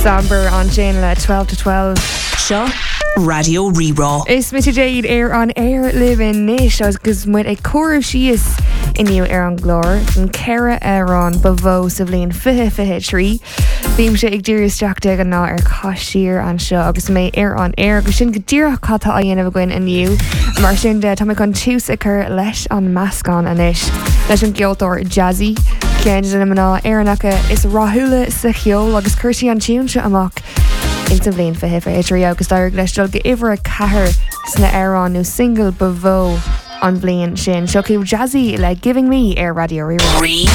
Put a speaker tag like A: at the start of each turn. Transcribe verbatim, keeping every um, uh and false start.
A: Somber an sin le twelve to twelve.
B: Seo Radio Rerá.
A: Is mit Jade ar an air living nish agus muid a chor sios iniu ar an glór an cera ar an bavó sa bblion fiche fiche trí. Bhím sé ag dúras teachta an ná ar caiisiir an seo agus mé ar an air agus sin go dtíra chatta a dhéanamh goin iniu. Mar sin de tá chun tús a chur leis an meascán anis leis an geoltóir jazzy. Cean in mná airnacha is rathúla sa cheol agus chuirsaí an tíúnse amach Inta bblion fiche fiche trí agus dair leisdul go ihar a cethir sna airán nó single bavó an bblion sin. Seo cú jazzy le Giving Me ar Radio Rerá.